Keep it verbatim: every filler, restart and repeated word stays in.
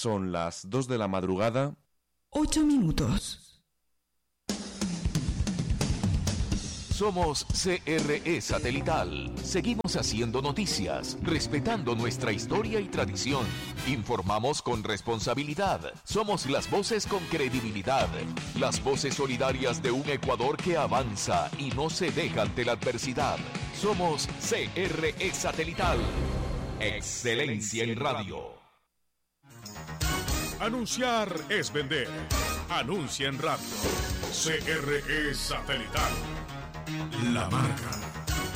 Son las dos de la madrugada. Ocho minutos. Somos C R E Satelital. Seguimos haciendo noticias, respetando nuestra historia y tradición. Informamos con responsabilidad. Somos las voces con credibilidad. Las voces solidarias de un Ecuador que avanza y no se deja ante la adversidad. Somos C R E Satelital. Excelencia en radio. Anunciar es vender. Anuncia en radio. C R E Satelital. La marca.